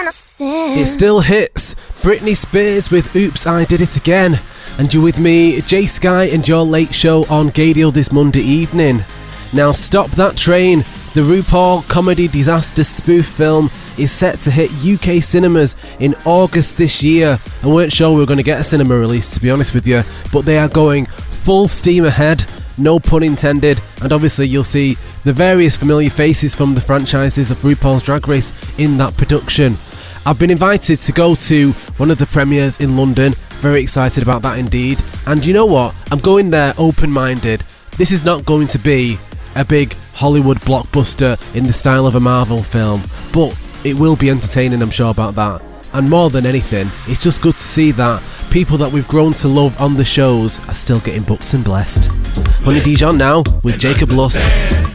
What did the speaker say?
It still hits. Britney Spears with Oops, I Did It Again. And you're with me, Jay Sky, and your late show on Gadio this Monday evening. Now stop that train. The RuPaul comedy disaster spoof film is set to hit UK cinemas in August this year. I weren't sure we were going to get a cinema release, to be honest with you, but they are going full steam ahead, no pun intended, and obviously you'll see the various familiar faces from the franchises of RuPaul's Drag Race in that production. I've been invited to go to one of the premieres in London, very excited about that indeed, and you know what, I'm going there open-minded. This is not going to be a big Hollywood blockbuster in the style of a Marvel film, but it will be entertaining, I'm sure about that. And more than anything, it's just good to see that people that we've grown to love on the shows are still getting booked and blessed. Honey Dijon now with Jacob Lusk.